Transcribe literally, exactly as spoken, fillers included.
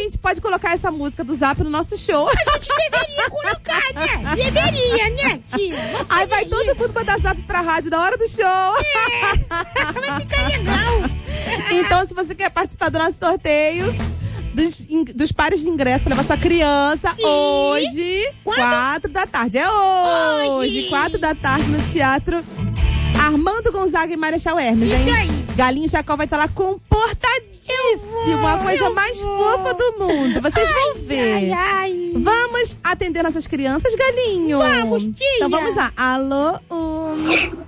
gente pode colocar essa música do Zap no nosso show. A gente deveria colocar, né? Deveria, né, tia? Vamos Aí vai fazer todo isso. mundo mandar Zap pra rádio na hora do show. É, vai ficar legal. Então, se você quer participar do nosso sorteio dos, in- dos pares de ingresso pra levar sua criança, Sim. hoje, Quando? quatro da tarde. É hoje, Hoje. quatro da tarde, no Teatro Armando Gonzaga e Marechal Hermes, hein? Isso aí. Galinho Chacol vai estar lá comportadíssimo, a coisa eu mais vou. fofa do mundo. Vocês vão ver. Ai, ai. Vamos atender nossas crianças, Galinho? Vamos, tia. Então vamos lá. Alô, um...